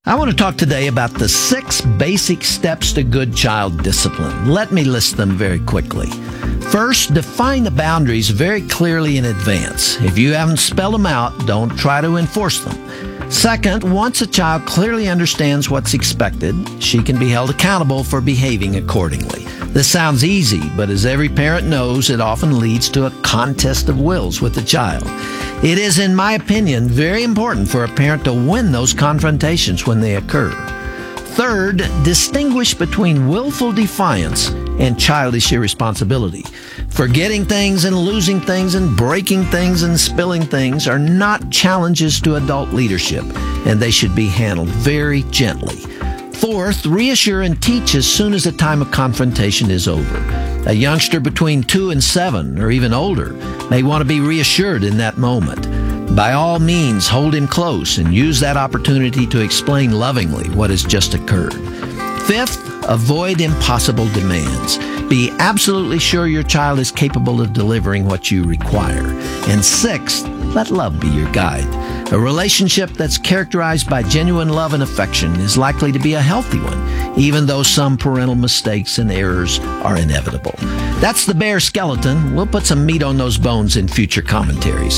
I want to talk today about the 6 basic steps to good child discipline. Let me list them very quickly. First, define the boundaries very clearly in advance. If you haven't spelled them out, don't try to enforce them. Second, once a child clearly understands what's expected, she can be held accountable for behaving accordingly. This sounds easy, but as every parent knows, it often leads to a contest of wills with the child. It is, in my opinion, very important for a parent to win those confrontations when they occur. Third, distinguish between willful defiance and childish irresponsibility. Forgetting things and losing things and breaking things and spilling things are not challenges to adult leadership, and they should be handled very gently. Fourth, reassure and teach as soon as the time of confrontation is over. A youngster between 2 and 7, or even older, may want to be reassured in that moment. By all means, hold him close and use that opportunity to explain lovingly what has just occurred. Fifth, avoid impossible demands. Be absolutely sure your child is capable of delivering what you require. And sixth, let love be your guide. A relationship that's characterized by genuine love and affection is likely to be a healthy one, even though some parental mistakes and errors are inevitable. That's the bare skeleton. We'll put some meat on those bones in future commentaries.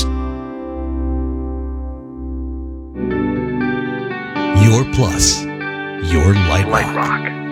Your Plus, your Light Rock.